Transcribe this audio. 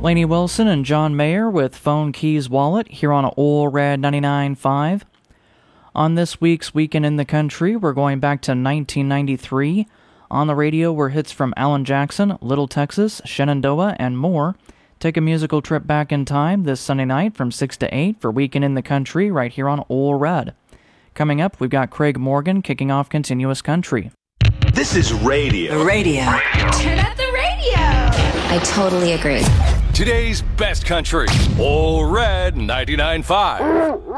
Lainey Wilson and John Mayer with Phone Keys Wallet here on Ole Red 99.5. On this week's Weekend in the Country, we're going back to 1993. On the radio were hits from Alan Jackson, Little Texas, Shenandoah, and more. Take a musical trip back in time this Sunday night from 6 to 8 for Weekend in the Country right here on Ole Red. Coming up, we've got Craig Morgan kicking off Continuous Country. This is radio. Radio. Turn up the radio. I totally agree. Today's best country, Ole Red 99.5.